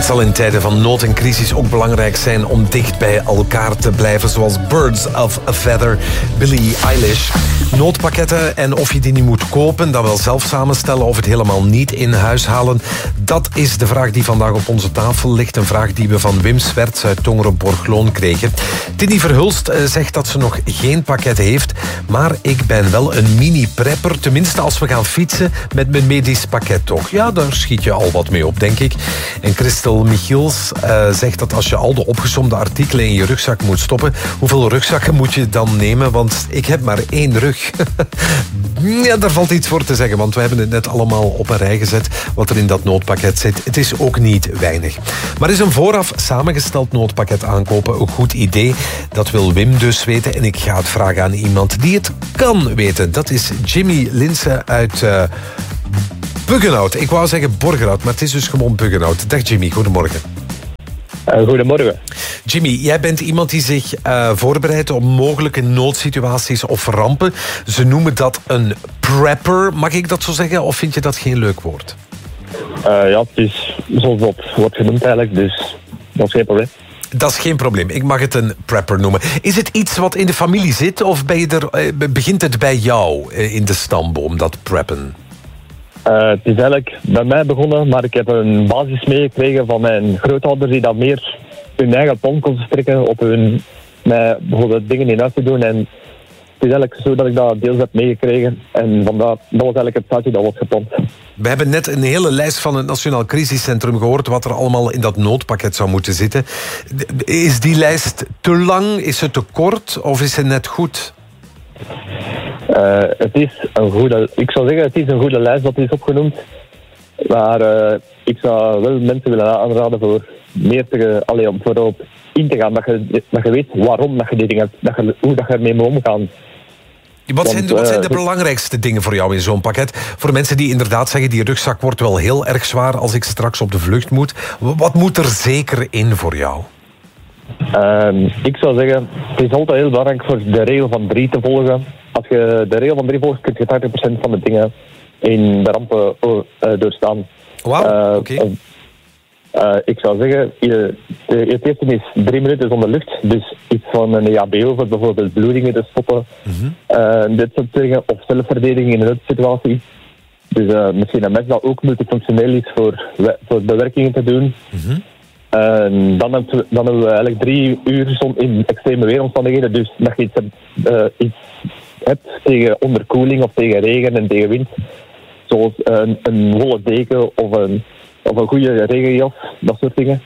zal in tijden van nood en crisis ook belangrijk zijn om dicht bij elkaar te blijven, zoals Birds of a Feather, Billie Eilish. Noodpakketten en of je die niet moet kopen, dan wel zelf samenstellen of het helemaal niet in huis halen. Dat is de vraag die vandaag op onze tafel ligt. Een vraag die we van Wim Swerts uit Tongeren-Borgloon kregen. Tini Verhulst zegt dat ze nog geen pakket heeft, maar ik ben wel een mini-prepper. Tenminste, als we gaan fietsen met mijn medisch pakket toch. Ja, daar schiet je al wat mee op, denk ik. En Christel Michiels zegt dat als je al de opgesomde artikelen in je rugzak moet stoppen, hoeveel rugzakken moet je dan nemen? Want ik heb maar 1 rug. Ja, daar valt iets voor te zeggen, want we hebben het net allemaal op een rij gezet wat er in dat noodpakket zit. Het is ook niet weinig. Maar is een vooraf samengesteld noodpakket aankopen een goed idee? Dat wil Wim dus weten en ik ga het vragen aan iemand die het kan weten. Dat is Jimmy Linse uit Buggenhout. Ik wou zeggen Borgerhout, maar het is dus gewoon Buggenhout. Dag Jimmy, goedemorgen. Goedemorgen. Jimmy, jij bent iemand die zich voorbereidt op mogelijke noodsituaties of rampen. Ze noemen dat een prepper. Mag ik dat zo zeggen, of vind je dat geen leuk woord? Ja, het is zoals dat wordt genoemd eigenlijk, dus dat is geen probleem. Dat is geen probleem. Ik mag het een prepper noemen. Is het iets wat in de familie zit, of begint het bij jou in de stamboom, dat preppen? Het is eigenlijk bij mij begonnen, maar ik heb een basis meegekregen van mijn grootouders die dat meer hun eigen plan concentreren op hun bijvoorbeeld dingen in huis te doen. En het is eigenlijk zo dat ik dat deels heb meegekregen. En vandaar, dat was eigenlijk het zaadje dat was geplant. We hebben net een hele lijst van het Nationaal Crisiscentrum gehoord wat er allemaal in dat noodpakket zou moeten zitten. Is die lijst te lang? Is het te kort? Of is het net goed? Het is een goede, ik zou zeggen, het is een goede lijst dat is opgenoemd. Maar ik zou wel mensen willen aanraden voor meer om voorop in te gaan. Dat je weet waarom dat je die dingen, hoe dat je ermee moet omgaan. Wat zijn de belangrijkste dingen voor jou in zo'n pakket? Voor mensen die inderdaad zeggen, die rugzak wordt wel heel erg zwaar als ik straks op de vlucht moet. Wat moet er zeker in voor jou? Ik zou zeggen, het is altijd heel belangrijk voor de regel van 3 te volgen. Als je de regel van 3 volgt, kun je 80% van de dingen in de rampen doorstaan. Wauw, oké. Ik zou zeggen, het eerste is 3 minuten zonder lucht. Dus iets van een EHBO voor bijvoorbeeld bloedingen te stoppen. Dit soort dingen. Of zelfverdediging in een noodsituatie. Dus misschien een mes dat ook multifunctioneel is voor bewerkingen te doen. Dan hebben we eigenlijk 3 uur in extreme weeromstandigheden. Dus dat je iets hebt tegen onderkoeling of tegen regen en tegen wind. Zoals een wollen deken of een goede regenjas, dat soort dingen.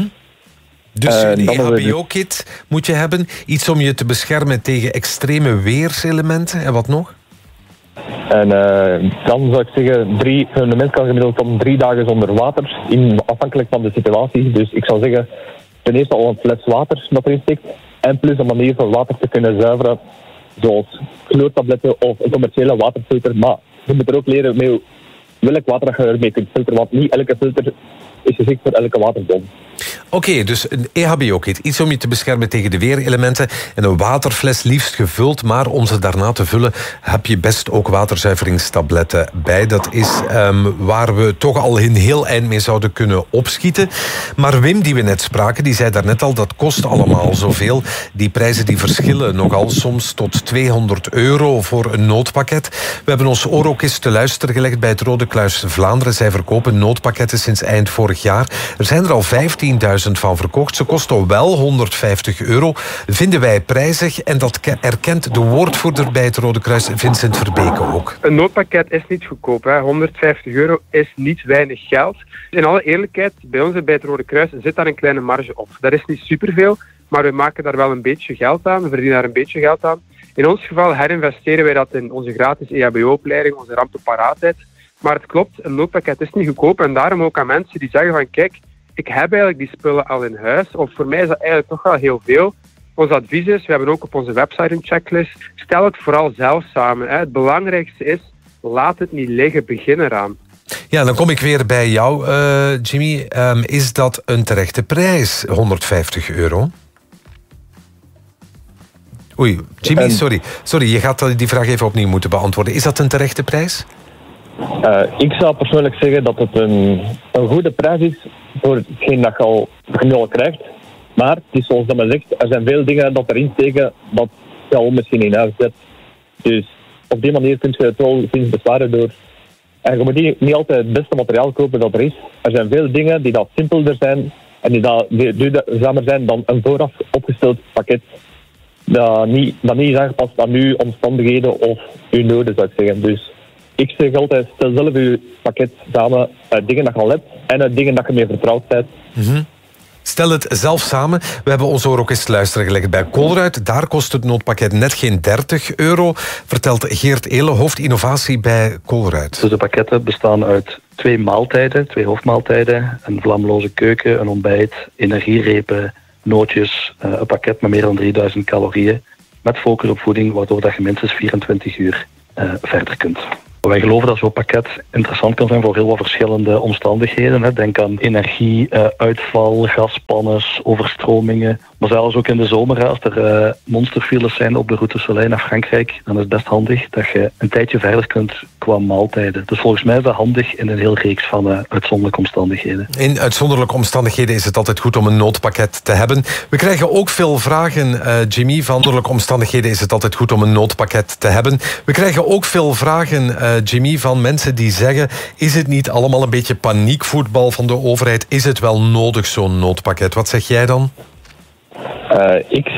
Dus een EHBO-kit moet je hebben. Iets om je te beschermen tegen extreme weerselementen. En wat nog? En dan zou ik zeggen, een mens kan gemiddeld van 3 dagen zonder water, afhankelijk van de situatie. Dus ik zou zeggen, ten eerste al een fles water dat erin steekt. En plus een manier voor water te kunnen zuiveren, zoals chloortabletten of een commerciële waterfilter. Maar je moet er ook leren met welk water dat je ermee kunt filteren, want niet elke filter is geschikt voor elke waterbron. Oké, dus een EHBO-kit. Iets om je te beschermen tegen de weerelementen. En een waterfles liefst gevuld. Maar om ze daarna te vullen heb je best ook waterzuiveringstabletten bij. Dat is waar we toch al een heel eind mee zouden kunnen opschieten. Maar Wim, die we net spraken, die zei daarnet al, dat kost allemaal zoveel. Die prijzen die verschillen nogal soms tot €200 voor een noodpakket. We hebben ons oor ook eens te luisteren gelegd bij het Rode Kruis Vlaanderen. Zij verkopen noodpakketten sinds eind vorig jaar. Er zijn er al 15.000 van verkocht. Ze kosten wel €150. Vinden wij prijzig en dat erkent de woordvoerder bij het Rode Kruis, Vincent Verbeke ook. Een noodpakket is niet goedkoop. Hè. €150 is niet weinig geld. In alle eerlijkheid, bij ons bij het Rode Kruis zit daar een kleine marge op. Dat is niet superveel, maar we maken daar wel een beetje geld aan. We verdienen daar een beetje geld aan. In ons geval herinvesteren wij dat in onze gratis EHBO-opleiding, onze rampenparaatheid. Maar het klopt, een noodpakket is niet goedkoop. En daarom ook aan mensen die zeggen van kijk, ik heb eigenlijk die spullen al in huis. Of voor mij is dat eigenlijk toch wel heel veel. Ons advies is, we hebben ook op onze website een checklist. Stel het vooral zelf samen. Hè. Het belangrijkste is, laat het niet liggen, begin eraan. Ja, dan kom ik weer bij jou, Jimmy. Is dat een terechte prijs, €150? Oei, Jimmy, sorry, je gaat die vraag even opnieuw moeten beantwoorden. Is dat een terechte prijs? Ik zou persoonlijk zeggen dat het een goede prijs is voor hetgeen dat je nu al krijgt. Maar het is zoals dat men zegt, er zijn veel dingen dat erin steken dat je al misschien in huis zet. Dus op die manier kun je het wel eens besparen door... En je moet niet altijd het beste materiaal kopen dat er is. Er zijn veel dingen die dat simpelder zijn en die duurzamer zijn dan een vooraf opgesteld pakket dat niet is aangepast aan uw omstandigheden of uw noden, zou ik zeggen. Dus ik zeg altijd, stel zelf uw pakket samen uit dingen dat je al hebt en uit dingen dat je mee vertrouwd bent. Mm-hmm. Stel het zelf samen. We hebben ons oor ook eens te luisteren gelegd bij Colruyt. Daar kost het noodpakket net geen €30, vertelt Geert Eelen, hoofdinnovatie bij Colruyt. Dus de pakketten bestaan uit 2 maaltijden, 2 hoofdmaaltijden, een vlamloze keuken, een ontbijt, energierepen, nootjes, een pakket met meer dan 3000 calorieën, met focus op voeding, waardoor dat je minstens 24 uur verder kunt. Wij geloven dat zo'n pakket interessant kan zijn voor heel wat verschillende omstandigheden. Denk aan energie, uitval, gaspannen, overstromingen. Maar zelfs ook in de zomer, als er monsterfiles zijn op de route Soleil naar Frankrijk, dan is het best handig dat je een tijdje verder kunt qua maaltijden. Dus volgens mij is dat handig in een heel reeks van uitzonderlijke omstandigheden. In uitzonderlijke omstandigheden is het altijd goed om een noodpakket te hebben. We krijgen ook veel vragen, Jimmy, van uitzonderlijke omstandigheden is het altijd goed om een noodpakket te hebben. We krijgen ook veel vragen, Jimmy, van mensen die zeggen, is het niet allemaal een beetje paniekvoetbal van de overheid? Is het wel nodig, zo'n noodpakket? Wat zeg jij dan? Ik